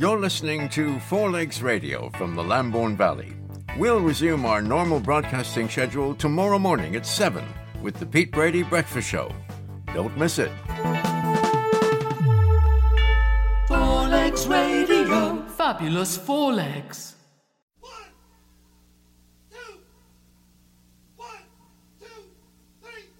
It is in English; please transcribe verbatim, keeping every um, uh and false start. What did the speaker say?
You're listening to Four Legs Radio from the Lambourne Valley. We'll resume our normal broadcasting schedule tomorrow morning at seven with the Pete Brady Breakfast Show. Don't miss it. Four Legs Radio. Fabulous Four Legs.